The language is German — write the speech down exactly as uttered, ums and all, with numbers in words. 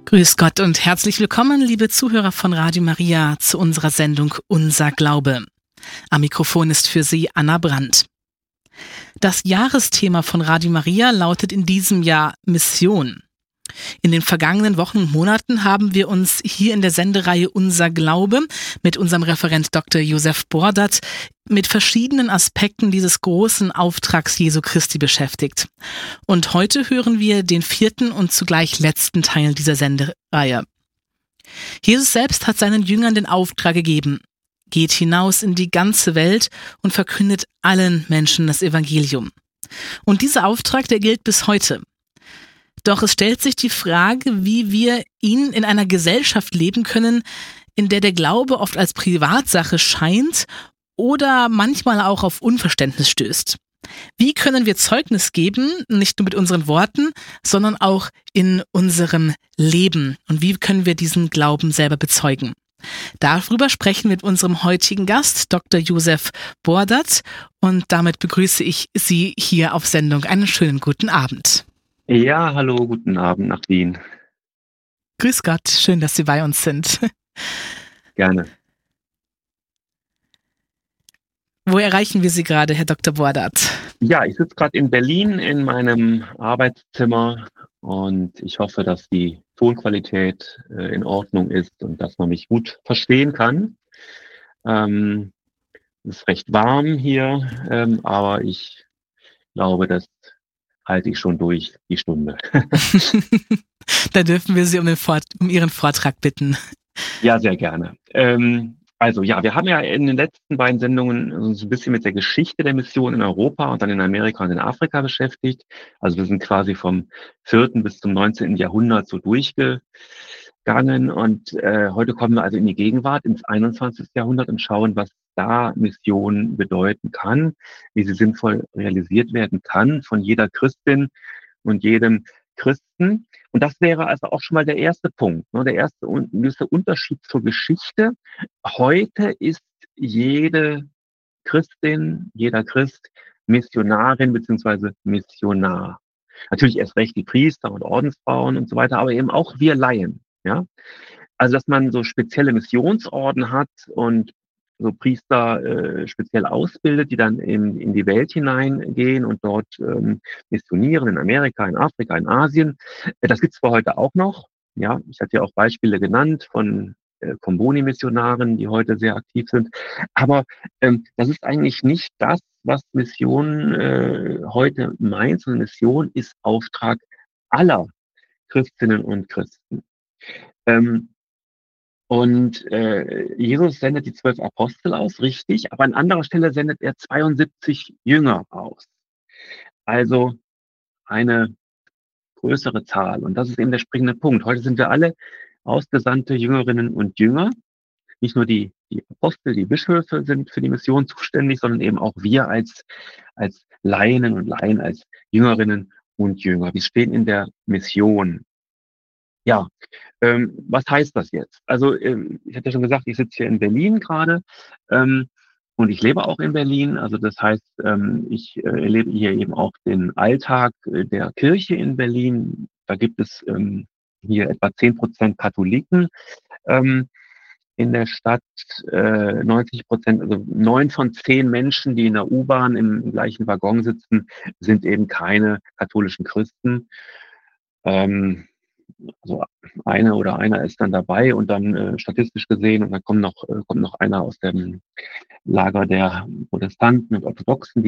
Grüß Gott und herzlich willkommen, liebe Zuhörer von Radio Maria, zu unserer Sendung Unser Glaube. Am Mikrofon ist für Sie Anna Brandt. Das Jahresthema von Radio Maria lautet in diesem Jahr Mission. In den vergangenen Wochen und Monaten haben wir uns hier in der Sendereihe Unser Glaube mit unserem Referent Doktor Josef Bordert mit verschiedenen Aspekten dieses großen Auftrags Jesu Christi beschäftigt. Und heute hören wir den vierten und zugleich letzten Teil dieser Sendereihe. Jesus selbst hat seinen Jüngern den Auftrag gegeben: Geht hinaus in die ganze Welt und verkündet allen Menschen das Evangelium. Und dieser Auftrag, der gilt bis heute. Doch es stellt sich die Frage, wie wir ihn in einer Gesellschaft leben können, in der der Glaube oft als Privatsache scheint oder manchmal auch auf Unverständnis stößt. Wie können wir Zeugnis geben, nicht nur mit unseren Worten, sondern auch in unserem Leben? Und wie können wir diesen Glauben selber bezeugen? Darüber sprechen wir mit unserem heutigen Gast, Doktor Josef Bordert. Und damit begrüße ich Sie hier auf Sendung. Einen schönen guten Abend. Ja, hallo, guten Abend nach Wien. Grüß Gott, schön, dass Sie bei uns sind. Gerne. Wo erreichen wir Sie gerade, Herr Doktor Bordert? Ja, ich sitze gerade in Berlin in meinem Arbeitszimmer und ich hoffe, dass die Tonqualität äh, in Ordnung ist und dass man mich gut verstehen kann. Ähm, es ist recht warm hier, ähm, aber ich glaube, dass halte ich schon durch die Stunde. Da dürfen wir Sie um, den Vort- um Ihren Vortrag bitten. Ja, sehr gerne. Ähm, also ja, wir haben ja in den letzten beiden Sendungen uns ein bisschen mit der Geschichte der Mission in Europa und dann in Amerika und in Afrika beschäftigt. Also wir sind quasi vom vierten bis zum neunzehnten Jahrhundert so durchgegangen und äh, heute kommen wir also in die Gegenwart, ins einundzwanzigsten Jahrhundert und schauen, was da Mission bedeuten kann, wie sie sinnvoll realisiert werden kann von jeder Christin und jedem Christen. Und das wäre also auch schon mal der erste Punkt, ne? Der erste gewisse Unterschied zur Geschichte. Heute ist jede Christin, jeder Christ Missionarin beziehungsweise Missionar. Natürlich erst recht die Priester und Ordensfrauen und so weiter, aber eben auch wir Laien. Ja? Also dass man so spezielle Missionsorden hat und so Priester äh, speziell ausbildet, die dann in, in die Welt hineingehen und dort ähm, missionieren, in Amerika, in Afrika, in Asien. Äh, das gibt es zwar heute auch noch. Ja, ich hatte ja auch Beispiele genannt von äh, Comboni-Missionaren, die heute sehr aktiv sind. Aber ähm, das ist eigentlich nicht das, was Mission äh, heute meint, sondern Mission ist Auftrag aller Christinnen und Christen. Ähm, Und äh, Jesus sendet die zwölf Apostel aus, richtig, aber an anderer Stelle sendet er zweiundsiebzig Jünger aus. Also eine größere Zahl. Und das ist eben der springende Punkt. Heute sind wir alle ausgesandte Jüngerinnen und Jünger. Nicht nur die, die Apostel, die Bischöfe sind für die Mission zuständig, sondern eben auch wir als, als Laien und Laien, als Jüngerinnen und Jünger. Wir stehen in der Mission. Ja, ähm, was heißt das jetzt? Also ähm, ich hatte ja schon gesagt, ich sitze hier in Berlin gerade ähm, und ich lebe auch in Berlin. Also das heißt, ähm, ich äh, erlebe hier eben auch den Alltag äh, der Kirche in Berlin. Da gibt es ähm, hier etwa zehn Prozent Katholiken ähm, in der Stadt, äh, neunzig Prozent, also neun von zehn Menschen, die in der U-Bahn im, im gleichen Waggon sitzen, sind eben keine katholischen Christen. Ähm, Also eine oder einer ist dann dabei und dann äh, statistisch gesehen und dann kommt noch äh, kommt noch einer aus dem Lager der Protestanten und Orthodoxen, die